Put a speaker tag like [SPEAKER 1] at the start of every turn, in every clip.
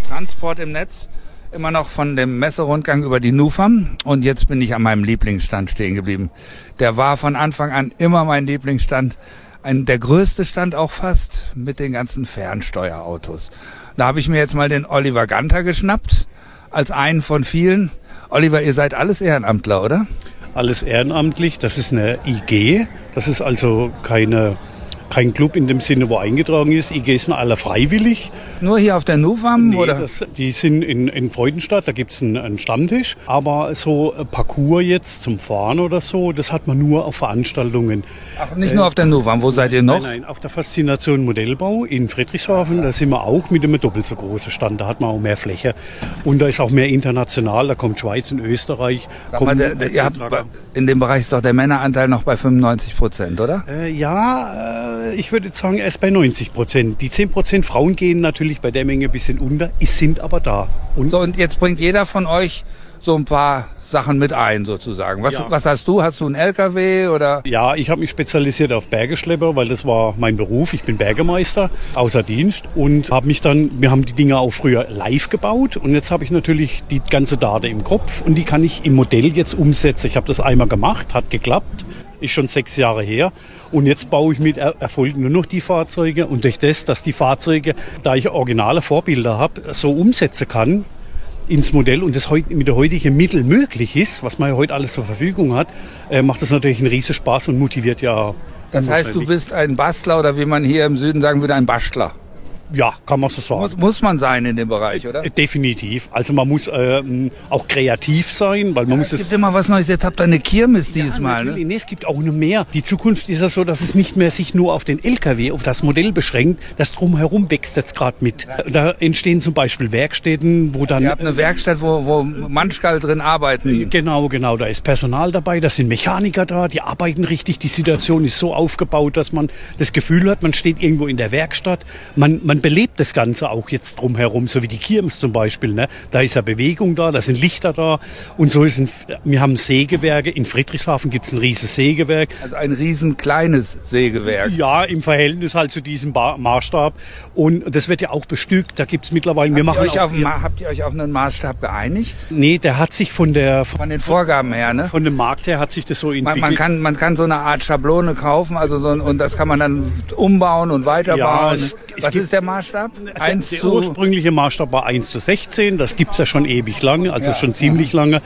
[SPEAKER 1] Transport im Netz. Immer noch von dem Messerundgang über die NUFAM. Und jetzt bin ich an meinem Lieblingsstand stehen geblieben. Der war von Anfang an immer mein Lieblingsstand. Der größte Stand auch fast mit den ganzen Fernsteuerautos. Da habe ich mir jetzt mal den Oliver Ganter geschnappt, als einen von vielen. Oliver, ihr seid alles Ehrenamtler, oder?
[SPEAKER 2] Alles ehrenamtlich. Das ist eine IG. Das ist also kein Club in dem Sinne, wo eingetragen ist. IG sind alle freiwillig.
[SPEAKER 1] Nur hier auf der NUFAM?
[SPEAKER 2] Nee,
[SPEAKER 1] oder?
[SPEAKER 2] Die sind in Freudenstadt, da gibt's einen Stammtisch. Aber so Parcours jetzt zum Fahren oder so, das hat man nur auf Veranstaltungen.
[SPEAKER 1] Ach, nicht nur auf der NUFAM, wo seid ihr noch?
[SPEAKER 2] Nein, auf der Faszination Modellbau in Friedrichshafen, da sind wir auch mit einem doppelt so großen Stand. Da hat man auch mehr Fläche. Und da ist auch mehr international, da kommt Schweiz und Österreich.
[SPEAKER 1] Sag mal, ihr habt, in dem Bereich ist doch der Männeranteil noch bei 95%, oder?
[SPEAKER 2] Ich würde jetzt sagen, er ist bei 90%. Die 10% Frauen gehen natürlich bei der Menge ein bisschen unter, sind aber da.
[SPEAKER 1] Und jetzt bringt jeder von euch so ein paar Sachen mit ein, sozusagen. Was hast du? Hast du einen LKW oder?
[SPEAKER 2] Ja, ich habe mich spezialisiert auf Bergeschlepper, weil das war mein Beruf. Ich bin Bergemeister außer Dienst und wir haben die Dinger auch früher live gebaut und jetzt habe ich natürlich die ganze Daten im Kopf und die kann ich im Modell jetzt umsetzen. Ich habe das einmal gemacht, hat geklappt. Ist schon 6 Jahre her. Und jetzt baue ich mit Erfolg nur noch die Fahrzeuge. Und durch das, dass die Fahrzeuge, da ich originale Vorbilder habe, so umsetzen kann ins Modell und das heute mit der heutigen Mittel möglich ist, was man ja heute alles zur Verfügung hat, macht das natürlich einen riesen Spaß und motiviert ja.
[SPEAKER 1] Das heißt, du bist ein Bastler oder wie man hier im Süden sagen würde, ein Bastler.
[SPEAKER 2] Ja, kann man so sagen.
[SPEAKER 1] Muss man sein in dem Bereich, oder?
[SPEAKER 2] Definitiv. Also man muss auch kreativ sein, weil man muss
[SPEAKER 1] es gibt immer was Neues. Jetzt habt ihr eine Kirmes diesmal.
[SPEAKER 2] Ne? Nee, es gibt auch noch mehr. Die Zukunft ist ja so, dass es nicht mehr sich nur auf den LKW, auf das Modell beschränkt. Das Drumherum wächst jetzt gerade mit. Da entstehen zum Beispiel Werkstätten, wo dann...
[SPEAKER 1] Ihr habt eine Werkstatt, wo Manschgal drin arbeiten.
[SPEAKER 2] Genau. Da ist Personal dabei, da sind Mechaniker da, die arbeiten richtig. Die Situation ist so aufgebaut, dass man das Gefühl hat, man steht irgendwo in der Werkstatt. Man belebt das Ganze auch jetzt drumherum, so wie die Kirmes zum Beispiel. Ne? Da ist ja Bewegung da sind Lichter da und so wir haben Sägewerke. In Friedrichshafen gibt es ein riesiges Sägewerk.
[SPEAKER 1] Also ein riesen kleines Sägewerk.
[SPEAKER 2] Ja, im Verhältnis halt zu diesem Maßstab. Und das wird ja auch bestückt. Da gibt es mittlerweile...
[SPEAKER 1] Habt ihr euch auf einen Maßstab geeinigt?
[SPEAKER 2] Nee, der hat sich von den
[SPEAKER 1] Vorgaben her, ne?
[SPEAKER 2] Von dem Markt her hat sich das so entwickelt.
[SPEAKER 1] Man kann so eine Art Schablone kaufen, und das kann man dann umbauen und weiterbauen.
[SPEAKER 2] Ja,
[SPEAKER 1] Was ist der Maßstab?
[SPEAKER 2] Der ursprüngliche Maßstab war 1:16, das gibt's ja schon ewig lange, also schon ziemlich lange.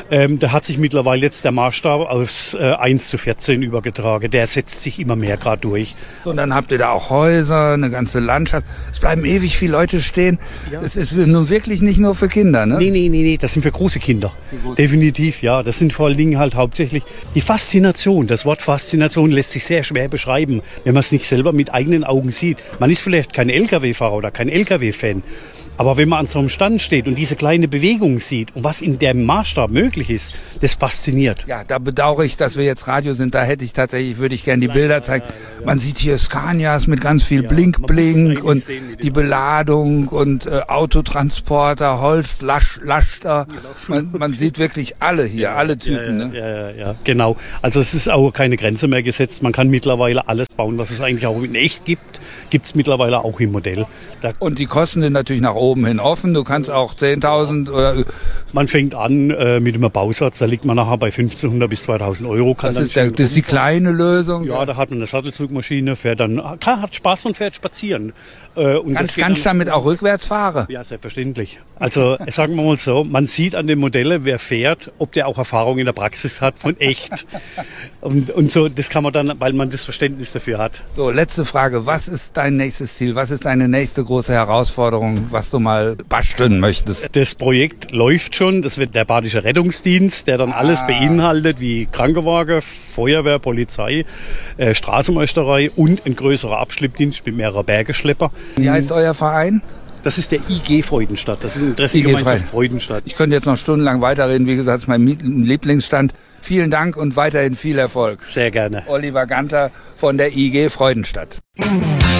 [SPEAKER 2] Da hat sich mittlerweile jetzt der Maßstab auf 1:14 übergetragen. Der setzt sich immer mehr gerade durch.
[SPEAKER 1] So, und dann habt ihr da auch Häuser, eine ganze Landschaft. Es bleiben ewig viele Leute stehen. Ja. Es ist nun wirklich nicht nur für Kinder, ne?
[SPEAKER 2] Nee, das sind für große Kinder. Definitiv, ja. Das sind vor allen Dingen halt hauptsächlich die Faszination. Das Wort Faszination lässt sich sehr schwer beschreiben, wenn man es nicht selber mit eigenen Augen sieht. Man ist vielleicht kein LKW-Fahrer oder kein LKW-Fan. Aber wenn man an so einem Stand steht und diese kleine Bewegung sieht und was in dem Maßstab möglich ist, das fasziniert.
[SPEAKER 1] Ja, da bedauere ich, dass wir jetzt Radio sind. Da würde ich gerne die Bilder zeigen. Man sieht hier Scanias mit ganz viel Blink und die Beladung und Autotransporter, Holzlaster. Man sieht wirklich alle hier, alle Typen.
[SPEAKER 2] Ja, genau. Also es ist auch keine Grenze mehr gesetzt. Man kann mittlerweile alles bauen, was es eigentlich auch in echt gibt. Gibt es mittlerweile auch im Modell.
[SPEAKER 1] Und die Kosten sind natürlich nach oben hin offen. Du kannst auch 10.000 oder...
[SPEAKER 2] Man fängt an mit einem Bausatz, da liegt man nachher bei 1.500 bis 2.000 Euro.
[SPEAKER 1] Das ist die kleine Lösung?
[SPEAKER 2] Ja, da hat man eine Sattelzugmaschine, hat Spaß und fährt spazieren.
[SPEAKER 1] Kannst du damit auch rückwärts fahren?
[SPEAKER 2] Ja, selbstverständlich. Also sagen wir mal so, man sieht an den Modellen, wer fährt, ob der auch Erfahrung in der Praxis hat von echt. und so, das kann man dann, weil man das Verständnis dafür hat.
[SPEAKER 1] So, letzte Frage. Was ist dein nächstes Ziel? Was ist deine nächste große Herausforderung, was du mal basteln möchtest?
[SPEAKER 2] Das Projekt läuft schon. Das wird der Badische Rettungsdienst, der dann alles beinhaltet, wie Krankenwagen, Feuerwehr, Polizei, Straßenmeisterei und ein größerer Abschleppdienst mit mehreren Bergeschlepper.
[SPEAKER 1] Wie heißt euer Verein?
[SPEAKER 2] Das ist der IG Freudenstadt. Das ist eine Interessengemeinschaft Freudenstadt.
[SPEAKER 1] Ich könnte jetzt noch stundenlang weiterreden. Wie gesagt, das ist mein Lieblingsstand. Vielen Dank und weiterhin viel Erfolg.
[SPEAKER 2] Sehr gerne.
[SPEAKER 1] Oliver Ganter von der IG Freudenstadt.